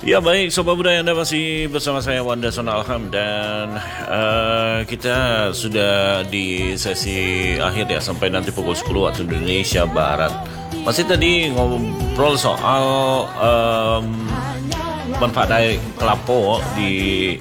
Ya baik, Sobat Budaya, Anda masih bersama saya Wanda Sonalham. Dan kita sudah di sesi akhir ya, sampai nanti pukul 10 waktu Indonesia Barat. Masih tadi ngobrol soal manfaat air kelapa di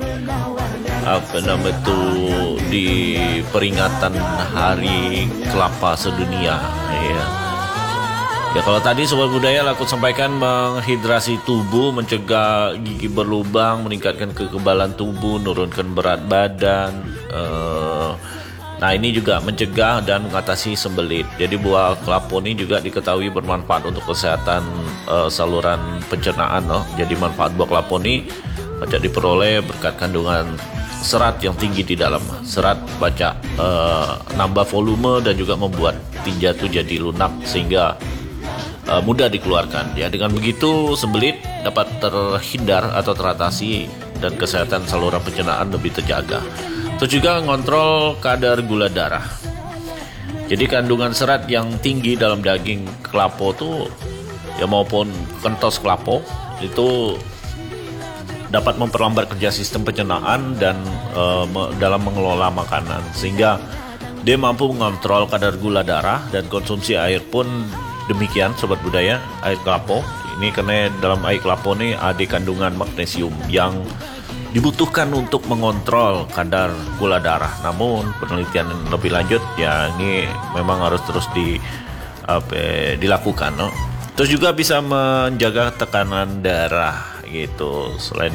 di peringatan Hari Kelapa Sedunia ya. Ya, kalau tadi Sobat Budaya aku sampaikan menghidrasi tubuh, mencegah gigi berlubang, meningkatkan kekebalan tubuh, menurunkan berat badan. Nah, ini juga mencegah dan mengatasi sembelit. Jadi buah kelapa ini juga diketahui bermanfaat untuk kesehatan saluran pencernaan. Jadi manfaat buah kelapa ini banyak diperoleh berkat kandungan serat yang tinggi di dalam. Serat banyak nambah volume dan juga membuat tinja itu jadi lunak sehingga mudah dikeluarkan. Ya, dengan begitu sembelit dapat terhindar atau teratasi dan kesehatan saluran pencernaan lebih terjaga. Terus juga ngontrol kadar gula darah. Jadi kandungan serat yang tinggi dalam daging kelapa itu ya maupun kentos kelapa itu dapat memperlambat kerja sistem pencernaan dan dalam mengelola makanan, sehingga dia mampu mengontrol kadar gula darah. Dan konsumsi air pun demikian, Sobat Budaya. Air kelapa ini karena dalam air kelapa ini ada kandungan magnesium yang dibutuhkan untuk mengontrol kadar gula darah. Namun penelitian lebih lanjut ya ini memang harus terus dilakukan. Terus juga bisa menjaga tekanan darah gitu. Selain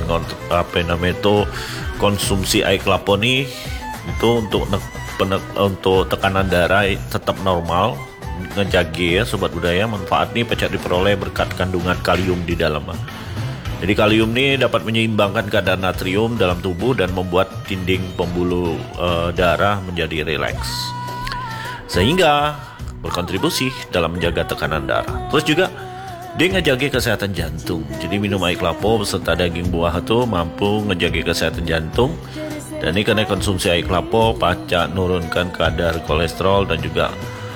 konsumsi air kelapa ini itu untuk tekanan darah tetap normal, ngejagi ya Sobat Budaya. Manfaat ini pacak diperoleh berkat kandungan kalium di dalam. Jadi kalium ini dapat menyeimbangkan kadar natrium dalam tubuh dan membuat dinding pembuluh darah menjadi rileks, sehingga berkontribusi dalam menjaga tekanan darah. Terus juga dia ngejaga kesehatan jantung. Jadi minum air kelapa beserta daging buah itu mampu ngejaga kesehatan jantung. Dan ini karena konsumsi air kelapa pacak nurunkan kadar kolesterol dan juga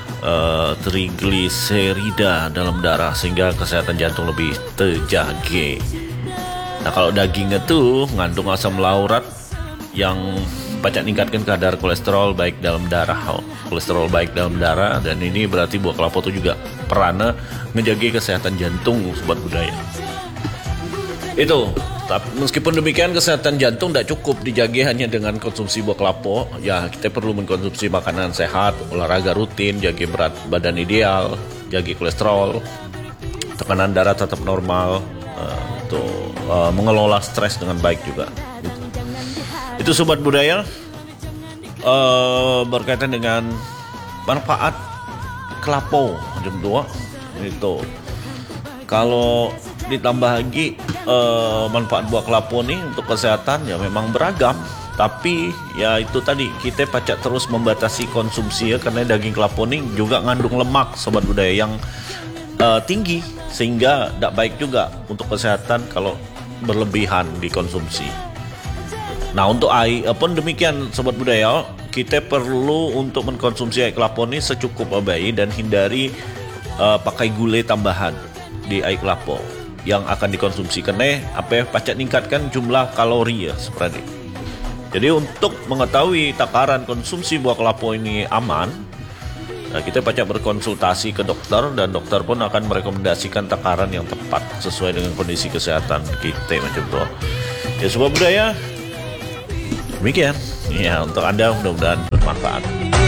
trigliserida dalam darah, sehingga kesehatan jantung lebih terjaga. Nah, kalau daging itu mengandung asam laurat yang pacak meningkatkan kadar kolesterol baik dalam darah, dan ini berarti buah kelapa itu juga perannya menjaga kesehatan jantung, Sobat Budaya. Itu. Tapi meskipun demikian, kesehatan jantung tidak cukup dijaga hanya dengan konsumsi buah kelapa. Ya, kita perlu mengkonsumsi makanan sehat, olahraga rutin, jaga berat badan ideal, jaga kolesterol, tekanan darah tetap normal, mengelola stres dengan baik juga. Itu Sobat Budaya, berkaitan dengan manfaat kelapa jam 2 itu. Kalau ditambah lagi manfaat buah kelapa nih untuk kesehatan ya memang beragam. Tapi ya itu tadi, kita pacak terus membatasi konsumsi ya, karena daging kelapa nih juga ngandung lemak, Sobat Budaya, yang tinggi, sehingga tidak baik juga untuk kesehatan kalau berlebihan dikonsumsi. Nah, untuk air pun demikian, Sobat Budaya, kita perlu untuk mengkonsumsi air kelapa ini secukupnya baik dan hindari pakai gulai tambahan di air kelapa yang akan dikonsumsi, karena pacak meningkatkan jumlah kalori ya seperti. Jadi untuk mengetahui takaran konsumsi buah kelapa ini aman, nah, kita pacak berkonsultasi ke dokter, dan dokter pun akan merekomendasikan takaran yang tepat sesuai dengan kondisi kesehatan kita macam itu. Ya Sobat Budaya, demikian ya untuk Anda, mudah-mudahan bermanfaat.